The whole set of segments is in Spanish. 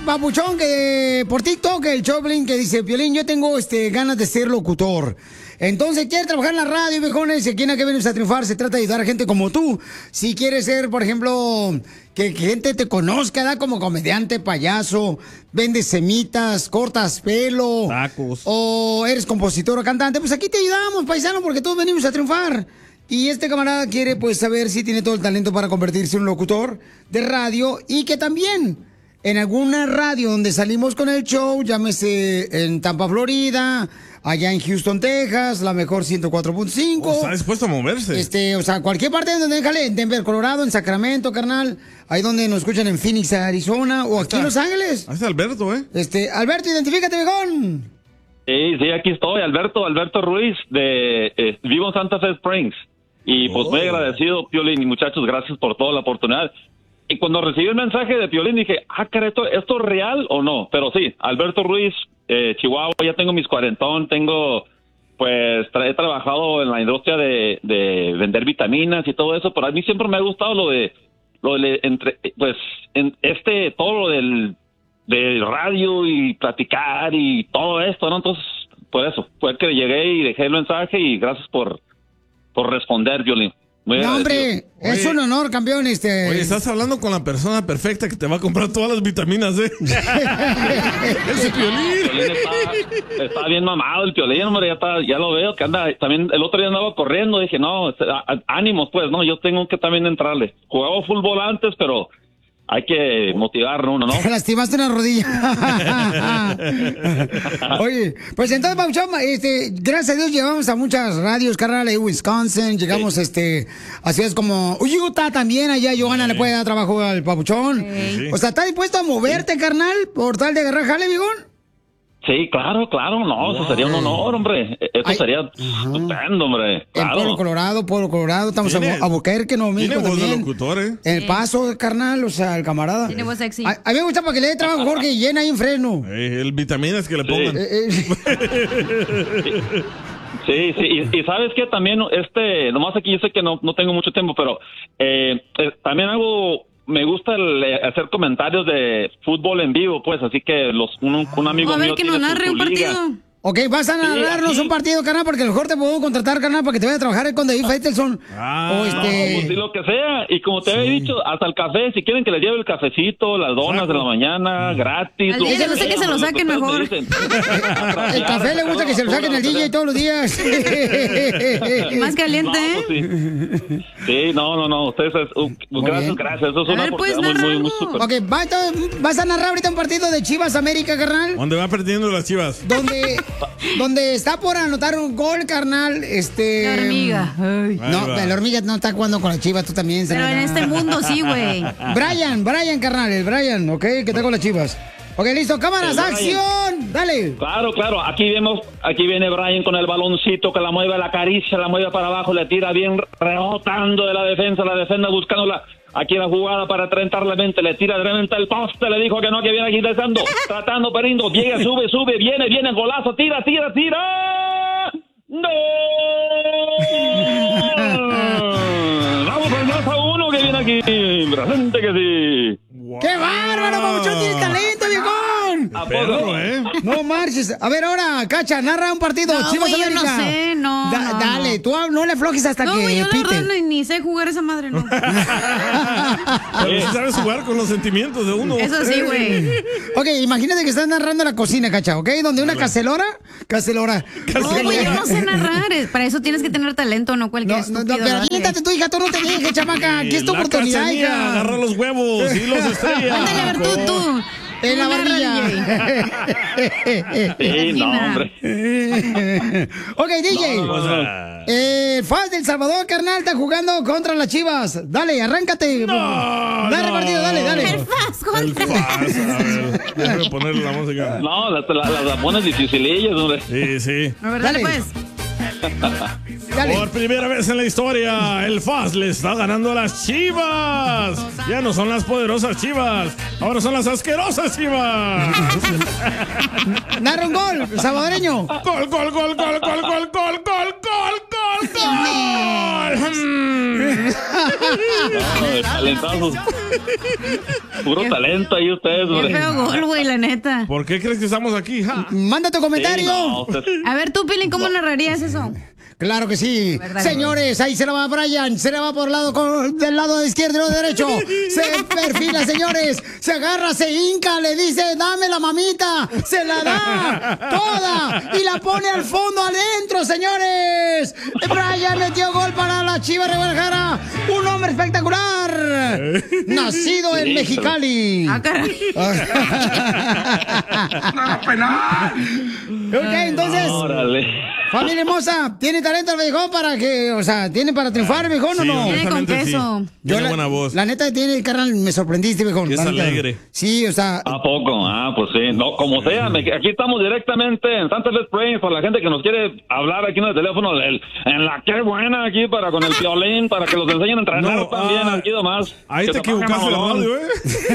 papuchón, que por TikTok, el Choplin, que dice, Piolín, yo tengo ganas de ser locutor. Entonces, quiere trabajar en la radio, viejones, aquí en A Que Venimos a Triunfar se trata de ayudar a gente como tú. Si quieres ser, por ejemplo, que gente te conozca, da como comediante, payaso, vendes semitas, cortas pelo. Tacos. O eres compositor o cantante, pues aquí te ayudamos, paisano, porque todos venimos a triunfar. Y este camarada quiere, pues, saber si tiene todo el talento para convertirse en un locutor de radio y que también en alguna radio donde salimos con el show, llámese en Tampa, Florida, allá en Houston, Texas, la mejor 104.5. Está dispuesto a moverse. O sea, cualquier parte donde déjale, en Denver, Colorado, en Sacramento, carnal, ahí donde nos escuchan en Phoenix, Arizona, o aquí en Los Ángeles. Ahí está Alberto, Alberto, identifícate, viejón. Sí, aquí estoy, Alberto Ruiz, vivo en Santa Fe Springs. Y pues muy agradecido, Piolín, y muchachos, gracias por toda la oportunidad. Y cuando recibí el mensaje de Piolín dije, caray, ¿esto es real o no? Pero sí, Alberto Ruiz, Chihuahua, ya tengo mis 40, he trabajado en la industria de vender vitaminas y todo eso, pero a mí siempre me ha gustado todo lo del radio y platicar y todo esto, ¿no? Entonces, por eso, fue que llegué y dejé el mensaje y gracias por responder, Piolín. No, hombre, es un honor, campeón. Oye, estás hablando con la persona perfecta que te va a comprar todas las vitaminas, Ese Piolín. Está bien mamado el Piolín, hombre, ya lo veo, que anda, también el otro día andaba corriendo, dije, no, ánimos, pues, no, yo tengo que también entrarle. Jugaba fútbol antes, pero hay que motivarlo uno, ¿no? Te lastimaste una rodilla. Oye, pues entonces, Pauchón, gracias a Dios llegamos a muchas radios, carnal, en Wisconsin, llegamos a ciudades como Utah también, allá Johanna le puede dar trabajo al Papuchón. Sí. O sea, ¿estás dispuesto a moverte, carnal, por tal de agarrar jale, vigón? Sí, claro, no, eso sería un honor, hombre. Sería estupendo, hombre. Claro. En Pueblo Colorado, estamos a Albuquerque, Nuevo México tiene voz de también. locutor, El Paso, carnal, o sea, el camarada. Tiene voz sexy. A mí me gusta para que le dé trabajo Jorge y llena ahí en Fresno. El vitaminas que le pongan. Sí, y sabes que también, nomás aquí yo sé que no tengo mucho tiempo, pero también me gusta hacer comentarios de fútbol en vivo, pues, así que un amigo mío que nos narre un partido. Ok, vas a narrarnos un partido, carnal, porque a lo mejor te puedo contratar, carnal, para que te vaya a trabajar con David Faitelson. Pues sí, lo que sea. Y como te había dicho, hasta el café, si quieren que les lleve el cafecito, las donas de la mañana, gratis. Al DJ no sé que se lo saquen mejor. El café le gusta que se lo saquen al DJ todos los días. Y más caliente, Sí, no, ustedes, gracias. Eso es una oportunidad muy súper. Ok, vas a narrar ahorita un partido de Chivas América, carnal. ¿Dónde va perdiendo las Chivas? Donde está por anotar un gol, carnal, La hormiga. No, la hormiga no está jugando con la Chivas, tú también. Pero en este mundo sí, güey. Brian, carnal, el Brian, ok, que está con las Chivas. Ok, listo, cámaras, acción, dale. Claro, aquí viene Brian con el baloncito, que la mueve, la acaricia, la mueve para abajo, le tira bien rebotando de la defensa buscándola. Aquí la jugada para trentar la mente, le tira directamente el poste, le dijo que no, que viene aquí tratando, perindo, llega, sube, viene, golazo, tira. ¡No! Vamos al 2-1 que viene aquí, presente que sí. Wow. ¡Qué bárbaro, Papuchón! ¡Tienes talento, viejón! ¿A poco? No marches. A ver, ahora, Cacha, narra un partido. No, Chivas güey, yo América. no sé, no. Dale, tú no le aflojes hasta no, que yo pite. la verdad ni sé jugar esa madre, no. Pero si sabes jugar con los sentimientos de uno. Eso sí, güey. Ok, imagínate que estás narrando la cocina, Cacha, ¿ok? Donde una cacelora. No, güey, yo no sé narrar. Para eso tienes que tener talento, no cualquier estúpido. Pero aviéntate tu hija, tú no te dejes, chamaca. Aquí es tu oportunidad, hija. Agarra los huevos y los estrellas. Ándale, a ver, tú. En la barbilla. Sí, no, hombre. Ok, DJ. Faz del Salvador, carnal, está jugando contra las Chivas. Dale, arráncate. Dale, partido, dale. El Faz contra. Déjame ponerle la música. No, las pones dificilillas, hombre. Sí. A ver, dale, pues. Dale. Por primera vez en la historia, el Faz le está ganando a las Chivas. Ya no son las poderosas Chivas, ahora son las asquerosas Chivas. Narra un gol, salvadoreño. Gol. Talentazos. Puro talento ahí ustedes, Qué güey. feo gol, güey, la neta. ¿Por qué crees que estamos aquí? Ja? Manda tu comentario. Sí, no, usted- A ver, tú, Pilín, ¿cómo narrarías eso? Claro que sí. ¿Verdad? Señores, ahí se la va Brian. Se la va por el lado del lado izquierdo y lado derecho. Se perfila, señores. Se agarra, se hinca, le dice, dame la mamita. Se la da toda y la pone al fondo adentro, señores. Brian metió gol para la Chivas de Guadalajara. Un hombre espectacular. Nacido en Mexicali. Ah, caray. Ok, entonces, Órale. familia hermosa, ¿tiene talento el viejón para que, o sea, tiene para triunfar, viejón, o Sí, no? Tiene con honestamente, queso. sí. Tiene la, buena voz. La neta tiene, carnal, me sorprendiste, viejón. Y es la neta. alegre. Sí, o sea, ¿A poco? Pues sí. No, como sea, aquí estamos directamente en Santa Fe Springs para la gente que nos quiere hablar aquí en el teléfono. En la que buena aquí para con el violín, para que los enseñen a entrenar No, también aquí nomás. Ahí Que te se pongan equivocaste de mamón. radio,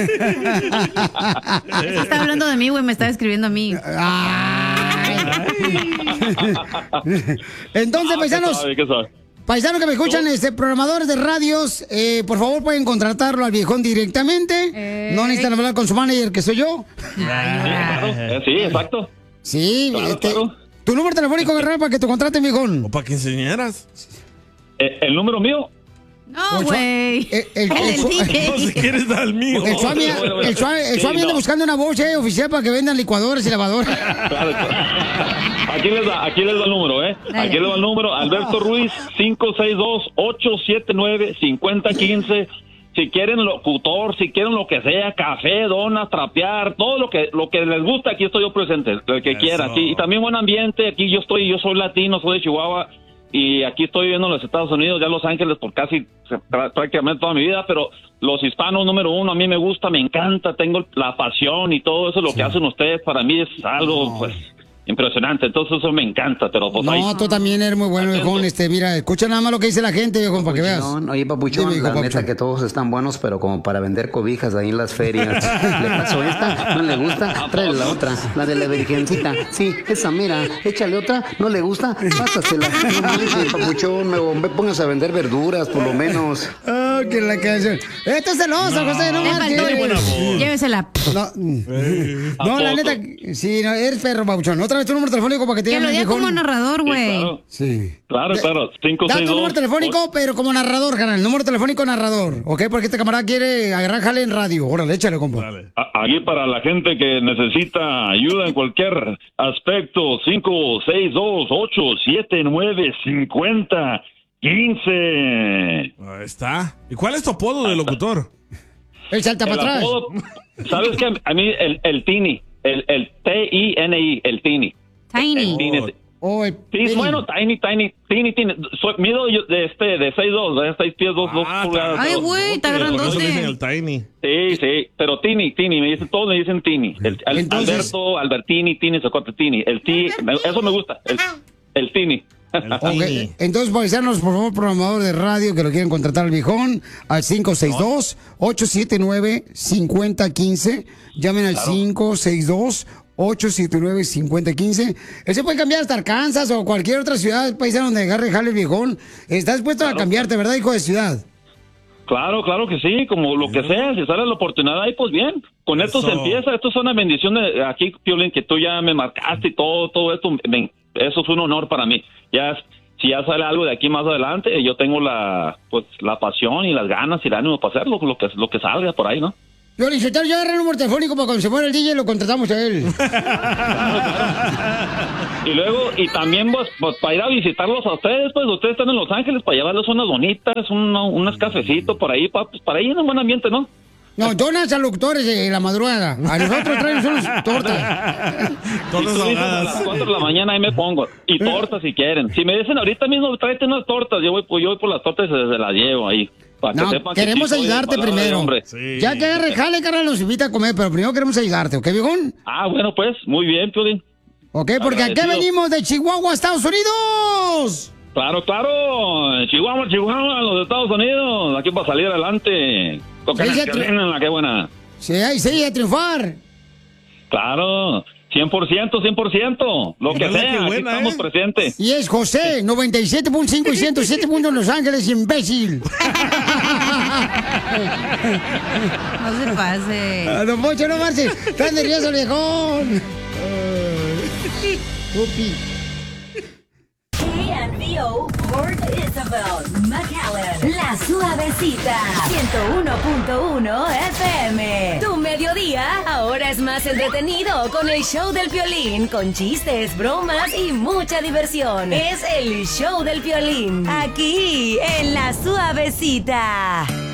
Eso está hablando de mí, güey, me está escribiendo a mí. entonces, ¿Qué paisanos, sabe, qué sabe? paisanos que me escuchan, programadores de radios, por favor pueden contratarlo al viejón directamente. No necesitan hablar con su manager, que soy yo. Claro, sí, exacto. Sí, Claro, claro. tu número telefónico, guerrero, para que te contraten, viejón. O para que enseñaras. ¿El número mío? No, güey. el- No, si quieres dar el mío. El Suami, Sí, anda no. buscando una voz oficial para que vendan licuadoras y lavadoras. Claro. Aquí les da el número, Dale. Aquí les da el número. Alberto Ruiz, 562-879-5015. Si quieren locutor, si quieren lo que sea, café, donas, trapear, todo lo que les gusta, aquí estoy yo presente, el que Eso. quiera. Sí, y también buen ambiente, aquí yo soy latino, soy de Chihuahua, y aquí estoy viviendo en los Estados Unidos, ya Los Ángeles por casi prácticamente toda mi vida, pero los hispanos número uno, a mí me gusta, me encanta, tengo la pasión y todo eso, lo que hacen ustedes para mí es algo, pues, impresionante, entonces eso me encanta, pero pues ahí... No, tú también eres muy bueno, viejón. Mira, escucha nada más lo que dice la gente, viejón, para que veas. Oye, papuchón, Dime, hijo, la neta papuchón. que todos están buenos, pero como para vender cobijas ahí en las ferias. ¿Le pasó esta? ¿No le gusta? Tráele la otra, la de la virgencita. Sí, esa mira, échale otra, ¿no le gusta? Pásasela. No manches, papuchón, póngase a vender verduras, por lo menos. Oh, que la canción. Esto es celoso, José, no Le faltó. marches. buena voz. Llévesela. No, la neta, sí, no, eres perro, Pauchón. Otra vez tu número telefónico para que te Que lo llamen, diga viejón. como narrador, güey. Claro, Sí. claro, Da tu 562... número telefónico, pero como narrador, canal. Número telefónico narrador, ¿ok? Porque este camarada quiere agarrar jale en radio. Órale, échale, compa. Dale. Aquí para la gente que necesita ayuda en cualquier aspecto, 562-879-5015. Ahí está. ¿Y cuál es tu apodo de locutor? El salta El para atrás. apodo, ¿sabes qué? A mí el Tini, el T-I-N-I, el Tini. Tiny. El Tini. Oh, el Sí, Penny. bueno, Tiny. Mido yo de 6'2", 6 pies, 2 pulgadas. Ay, güey, está Por eso grandote. le dicen el Tiny. Sí, pero Tini, todos me dicen Tini. Entonces- Alberto, Albertini, Tini, Socote, Tini. Eso me gusta, el Tini. El Ok, Tiny. entonces, paisanos, por favor, programador de radio que lo quieren contratar al viejón, al 562-879-5015. Llamen al 562-879-5015. Él se puede cambiar hasta Arkansas o cualquier otra ciudad, paisano, donde agarre jale el viejón. Estás dispuesto a cambiarte, ¿verdad, hijo de ciudad? Claro que sí, como lo que sea, si sale la oportunidad ahí, pues bien. Con esto se Eso. empieza, esto es una bendición de aquí, Piolín, que tú ya me marcaste y todo esto, eso es un honor para mí. Si ya sale algo de aquí más adelante, yo tengo la pasión y las ganas y el ánimo para hacerlo, lo que salga por ahí, ¿no? Yo agarré el número telefónico para cuando se muera el DJ lo contratamos a él. Y luego, y también pues, para ir a visitarlos a ustedes, pues ustedes están en Los Ángeles, para llevarles unas bonitas, unos cafecitos por ahí, pues para ir en un buen ambiente, ¿no? No, donas a locutores de la madrugada. A nosotros traen unas tortas. Todas Si tú dices a ahogadas. las 4 de la mañana ahí me pongo. Y tortas si quieren. Si me dicen ahorita mismo, tráete unas tortas, yo voy por las tortas y se las llevo ahí. Para que No, sepan que queremos sí soy de ayudarte palabra de primero. hombre. Sí. Ya que agarre jale, carnal, nos invita a comer, pero primero queremos ayudarte, ¿ok, viejón? Ah, bueno, pues, muy bien, Piolín. Ok, porque aquí Agradecido. venimos de Chihuahua, Estados Unidos. Claro, Chihuahua, los Estados Unidos. Aquí para salir adelante. Toca Sí, la ya que tri- vienen, la que buena. Sí, a triunfar. Claro. 100%, lo que Mira, sea, qué aquí buena, estamos presentes. Y es José, 97.5 y 107. Los Ángeles, imbécil. No se pase. Don Poncho, no marches. Estás nervioso, viejón. Pupi. KNVO, Port Isabel, McAllen, La Suavecita, 101.1 FM. Tu mediodía ahora es más entretenido con el show del Piolín, con chistes, bromas y mucha diversión. Es el show del Piolín, aquí en La Suavecita.